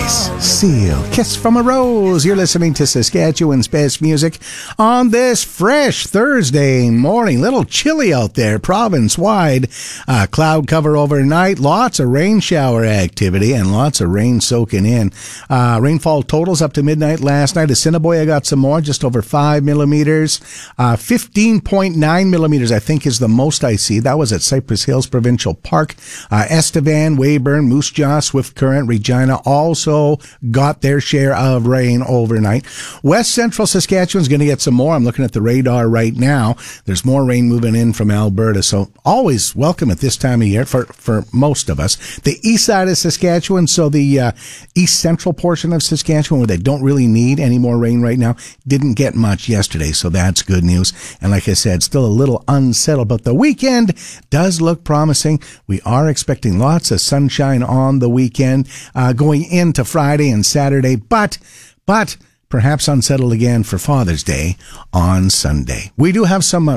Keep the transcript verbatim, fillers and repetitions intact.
Ice Seal, Kiss from a Rose. You're listening to Saskatchewan's best music on this fresh Thursday morning. Little chilly out there, province-wide. Uh, cloud cover overnight, lots of rain shower activity, and lots of rain soaking in. Uh, rainfall totals up to midnight last night. Assiniboia got some more, just over five millimeters. Uh, fifteen point nine millimeters, I think, is the most I see. That was at Cypress Hills Provincial Park. Uh, Estevan, Weyburn, Moose Jaw, Swift Current, Regina also got their share of rain overnight. West Central Saskatchewan's going to get some more. I'm looking at the radar right now. There's more rain moving in from Alberta, so always welcome at this time of year for, for most of us. The east side of Saskatchewan, so the uh, east central portion of Saskatchewan where they don't really need any more rain right now, didn't get much yesterday, so that's good news. And like I said, still a little unsettled, but the weekend does look promising. We are expecting lots of sunshine on the weekend, uh, going into Friday and Saturday, but, but perhaps unsettled again for Father's Day on Sunday. We do have some uh,